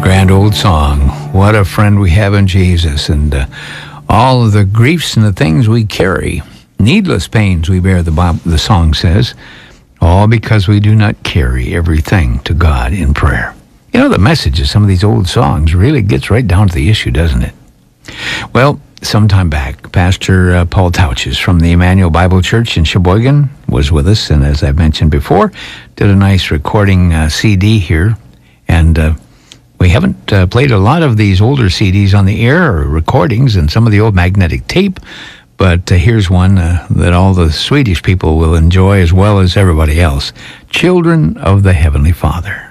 grand old song, What a Friend We Have in Jesus, and all of the griefs and the things we carry, needless pains we bear, the song says, all because we do not carry everything to God in prayer. You know, the message of some of these old songs really gets right down to the issue, doesn't it? Well, some time back, Pastor Paul Touches from the Emmanuel Bible Church in Sheboygan was with us, and as I've mentioned before, did a nice recording CD here, and we haven't played a lot of these older CDs on the air or recordings and some of the old magnetic tape, but here's one that all the Swedish people will enjoy as well as everybody else. Children of the Heavenly Father.